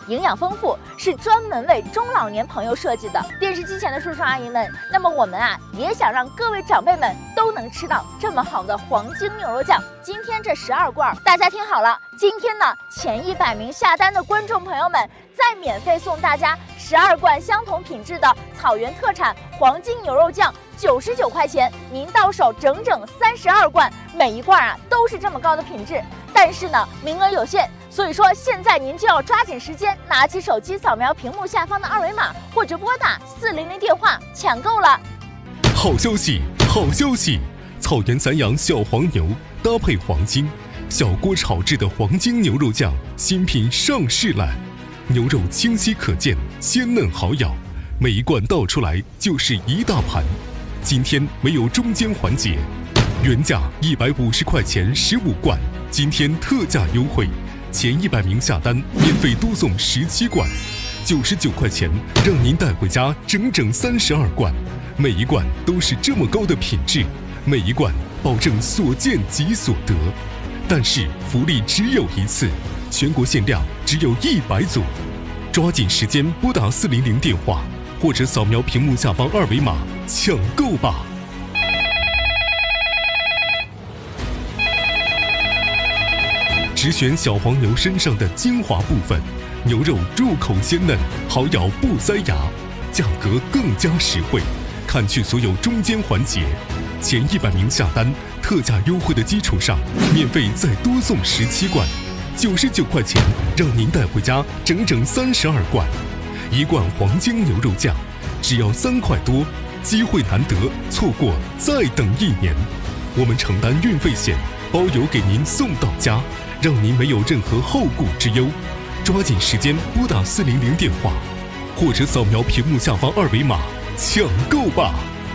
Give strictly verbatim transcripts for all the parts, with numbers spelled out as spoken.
营养丰富，是专门为中老年朋友设计的。电视机前的叔叔阿姨们，那么我们啊也想让各位长辈们都能吃到这么好的黄金牛肉酱。今天这十二罐，大家听好了，今天呢前一百名下单的观众朋友们，再免费送大家十二罐相同品质的草原特产黄金牛肉酱，九十九块钱，您到手整整三十二罐，每一罐啊都是这么高的品质。但是呢，名额有限，所以说现在您就要抓紧时间，拿起手机扫描屏幕下方的二维码，或者拨打四零零电话抢购了。 好消息，好消息！草原散养小黄牛搭配黄金，小锅炒制的黄金牛肉酱新品上市了。牛肉清晰可见，鲜嫩好咬，每一罐倒出来就是一大盘。今天没有中间环节，原价一百五十块钱十五罐，今天特价优惠，前一百名下单免费多送十七罐，九十九块钱让您带回家整整三十二罐，每一罐都是这么高的品质，每一罐保证所见即所得。但是福利只有一次，全国限量只有一百组，抓紧时间拨打四零零电话，或者扫描屏幕下方二维码抢购吧。只选小黄牛身上的精华部分，牛肉入口鲜嫩，好咬不塞牙，价格更加实惠，砍去所有中间环节。前一百名下单，特价优惠的基础上，免费再多送十七罐，九十九块钱让您带回家整整三十二罐。一罐黄金牛肉酱只要三块多，机会难得，错过再等一年。我们承担运费险，包邮给您送到家，让您没有任何后顾之忧。抓紧时间拨打四零零电话，或者扫描屏幕下方二维码抢购吧。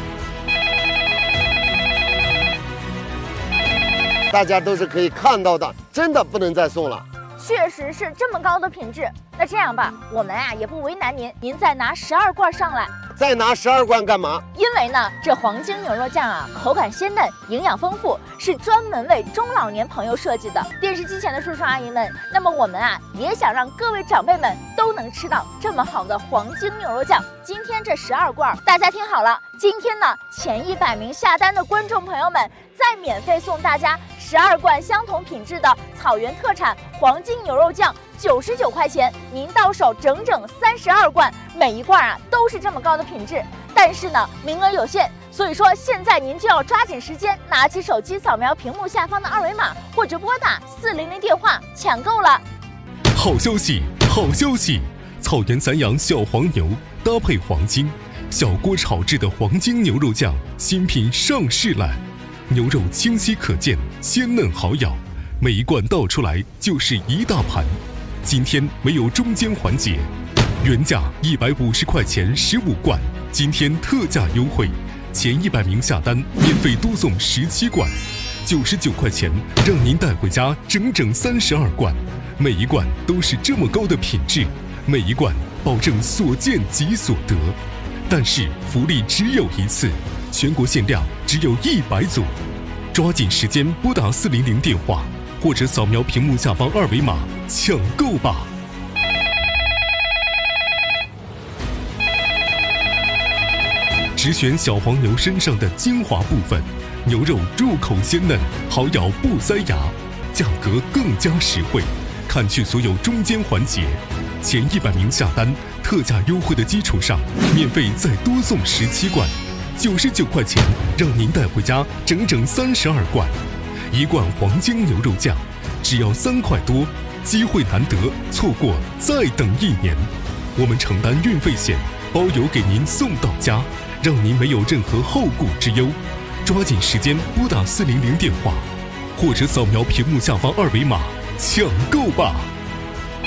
大家都是可以看到的，真的不能再送了。 确实是这么高的品质。那这样吧，我们啊也不为难您，您再拿十二罐上来。 再拿十二罐干嘛？ 因为呢，这黄金牛肉酱啊，口感鲜嫩，营养丰富，是专门为中老年朋友设计的。电视机前的叔叔阿姨们，那么我们啊也想让各位长辈们都能吃到这么好的黄金牛肉酱。今天这十二罐，大家听好了，今天呢前一百名下单的观众朋友们，再免费送大家十二罐相同品质的草原特产黄金牛肉酱，九十九块钱，您到手整整三十二罐，每一罐啊都是这么高的品质。但是呢，名额有限，所以说现在您就要抓紧时间，拿起手机扫描屏幕下方的二维码，或者拨打四零零电话抢购了。 好消息，好消息！草原散养小黄牛搭配黄金，小锅炒制的黄金牛肉酱新品上市了。牛肉清晰可见，鲜嫩好咬，每一罐倒出来就是一大盘。今天没有中间环节，原价一百五十块钱十五罐，今天特价优惠，前一百名下单免费多送十七罐，九十九块钱让您带回家整整三十二罐，每一罐都是这么高的品质，每一罐保证所见即所得。但是福利只有一次，全国限量只有一百组，抓紧时间拨打四零零电话，或者扫描屏幕下方二维码抢购吧。只选小黄牛身上的精华部分，牛肉入口鲜嫩，好咬不塞牙，价格更加实惠，砍去所有中间环节。前一百名下单，特价优惠的基础上，免费再多送十七罐，九十九块钱让您带回家整整三十二罐。一罐黄金牛肉酱只要三块多，机会难得，错过再等一年。我们承担运费险，包邮给您送到家，让您没有任何后顾之忧。抓紧时间拨打四零零电话，或者扫描屏幕下方二维码抢购吧。